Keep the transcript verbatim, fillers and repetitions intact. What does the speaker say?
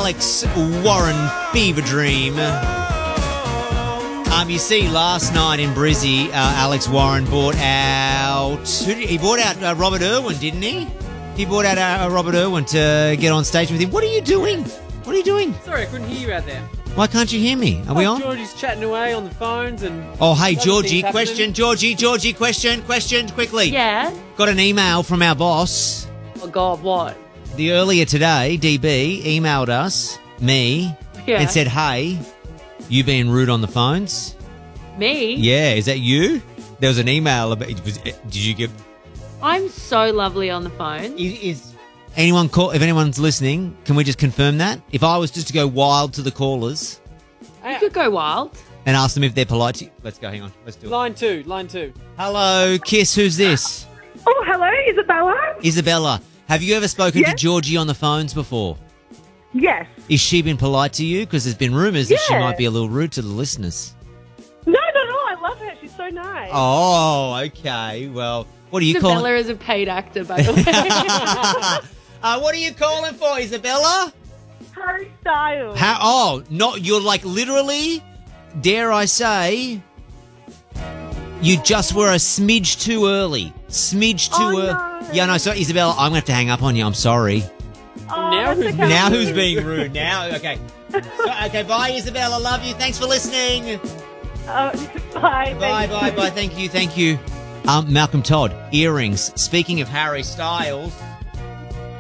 Alex Warren Fever Dream. Um, you see, last night in Brizzy, uh, Alex Warren bought out... Who did, he bought out uh, Robert Irwin, didn't he? He bought out uh, Robert Irwin to get on stage with him. What are you doing? What are you doing? Sorry, I couldn't hear you out there. Why can't you hear me? Are we oh, on? Georgie's chatting away on the phones and... Oh, hey, other Georgie, things question, happening. Georgie, Georgie, question, question, quickly. Yeah. Got an email from our boss. Oh, God, what? The earlier today, D B emailed us, me, Yeah. and said, hey, you being rude on the phones? Me? Yeah, is that you? There was an email about... Was, did you get... I'm so lovely on the phone. Is, is anyone call? If anyone's listening, can we just confirm that? If I was just to go wild to the callers You could go wild. and ask them if they're polite to you... Let's go, hang on. Let's do it. Line two, line two. Hello, Kiss, who's this? Oh, hello, Isabella? Isabella. Have you ever spoken to Yes. Georgie on the phones before? Yes. Is she been polite to you? Because there's been rumours that she Yeah. might be a little rude to the listeners. No, no, no, I love her. She's so nice. Oh, okay. Well, what are you Isabella calling? is a paid actor, by the way. uh, what are you calling for, Isabella? Harry Styles. How? Oh, not you're like literally. Dare I say? You just were a smidge too early. Smidge too Oh, early. no. Yeah, no, sorry, Isabella. I'm gonna have to hang up on you. I'm sorry. Oh, Now that's who's- okay. Now who's being rude? Now, okay. So, okay, bye, Isabella. Love you. Thanks for listening. Uh, bye. Bye, thank bye, you. bye. Thank you, thank you. Um, Malcolm Todd, earrings. Speaking of Harry Styles.